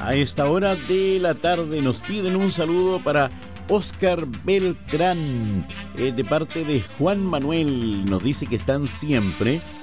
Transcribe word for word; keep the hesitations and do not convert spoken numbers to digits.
A esta hora de la tarde nos piden un saludo para Oscar Beltrán, eh, de parte de Juan Manuel. Nos dice que están siempre